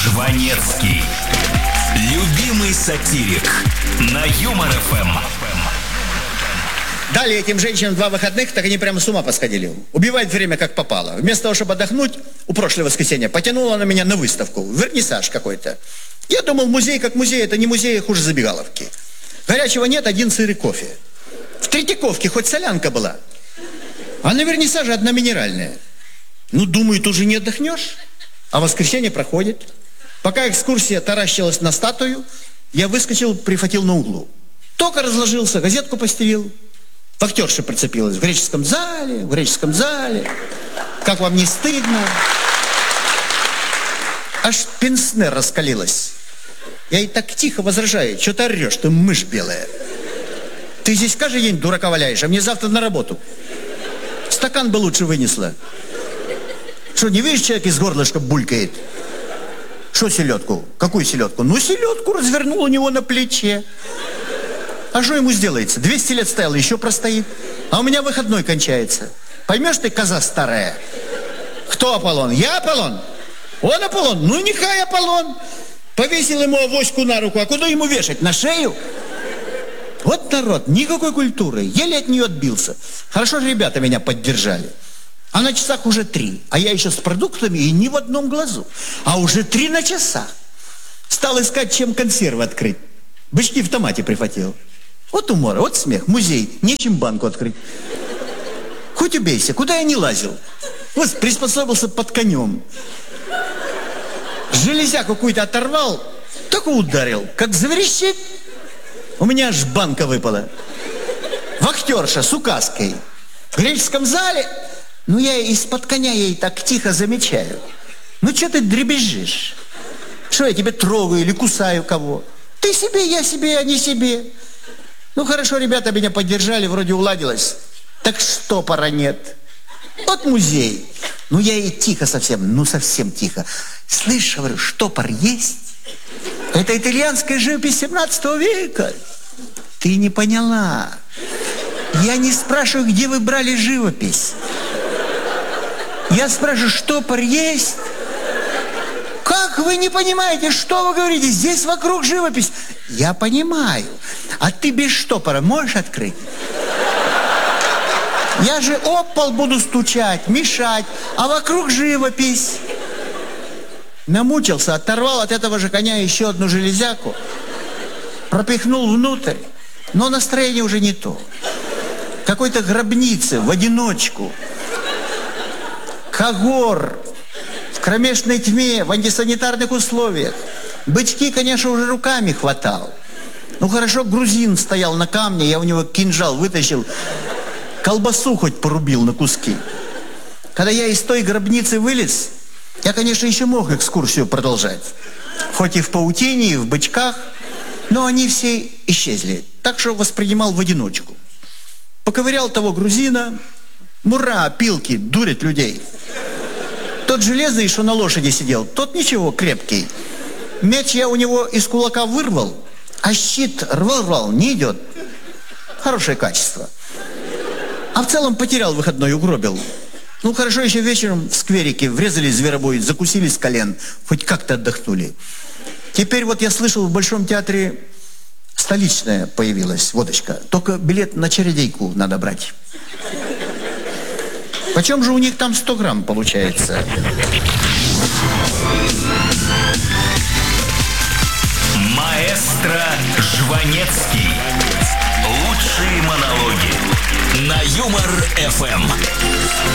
Жванецкий. Любимый сатирик. На Юмор ФМ. Дали этим женщинам 2 выходных, так они прямо с ума посходили. Убивать время как попало. Вместо того, чтобы отдохнуть, у прошлое воскресенье потянула она меня на выставку. Вернисаж какой-то. Я думал, музей как музей, это не музей, а хуже забегаловки. Горячего нет, 1 сыр и кофе. В Третьяковке хоть солянка была. А на вернисаже одна минеральная. Ну, думаю, тут же не отдохнешь. А воскресенье проходит. Пока экскурсия таращилась на статую, я выскочил, прихватил на углу. Только разложился, газетку постелил. Вахтерша прицепилась. В греческом зале, в греческом зале. Как вам не стыдно? Аж пенсне раскалилась. Я ей так тихо возражаю. Что ты орешь, ты мышь белая. Ты здесь каждый день дурака валяешь, а мне завтра на работу. Стакан бы лучше вынесла. Что, не видишь, человек из горлышка булькает? Что селедку? Какую селедку? Ну, селедку развернул у него на плече. А что ему сделается? 200 лет стоял, еще простоит. А у меня выходной кончается. Поймешь ты, коза старая? Кто Аполлон? Я Аполлон? Он Аполлон? Ну, нехай Аполлон. Повесил ему авоську на руку. А куда ему вешать? На шею? Вот народ, никакой культуры. Еле от нее отбился. Хорошо же ребята меня поддержали. А на часах уже 3. А я еще с продуктами и ни в одном глазу. А уже 3 на часах. Стал искать, чем консервы открыть. Бычки в томате прихватил. Вот умора, вот смех. Музей. Нечем банку открыть. Хоть убейся, куда я не лазил. Вот приспособился под конем. Железя какую-то оторвал, так и ударил. Как заверещит, у меня аж банка выпала. Вахтерша с указкой. В греческом зале, ну я из-под коня ей так тихо замечаю. Ну что ты дребезжишь? Что я тебе трогаю или кусаю кого? Ты себе, я себе, а не себе. Ну хорошо, ребята меня поддержали, вроде уладилось. Так штопора нет. Вот музей. Ну я и тихо совсем, ну совсем тихо. Слышь, говорю, штопор есть? Это итальянская живопись 17 века. Ты не поняла. Я не спрашиваю, где вы брали живопись. Я спрашиваю, штопор есть? Как вы не понимаете, что вы говорите? Здесь вокруг живопись. Я понимаю. А ты без штопора можешь открыть? Я же об пол буду стучать, мешать, а вокруг живопись. Намучился, оторвал от этого же коня еще одну железяку, пропихнул внутрь, но настроение уже не то. Какой-то гробницы в одиночку. Когор в кромешной тьме, в антисанитарных условиях. Бычки, конечно, уже руками хватал. Ну хорошо, грузин стоял на камне, я у него кинжал вытащил, колбасу хоть порубил на куски. Когда я из той гробницы вылез, я, конечно, еще мог экскурсию продолжать. Хоть и в паутине, и в бычках, но они все исчезли. Так что воспринимал в одиночку. Поковырял того грузина. Мура, пилки, дурят людей. Тот железный, что на лошади сидел, тот ничего, крепкий. Меч я у него из кулака вырвал, а щит рвал, не идет. Хорошее качество. А в целом потерял выходной, угробил. Ну, хорошо, еще вечером в скверике врезали зверобой, закусили с колен. Хоть как-то отдохнули. Теперь вот я слышал, в Большом театре столичная появилась, водочка. Только билет на чародейку надо брать. Почем же у них там 100 грамм получается? Маэстро Жванецкий. Лучшие монологи. На Юмор ФМ.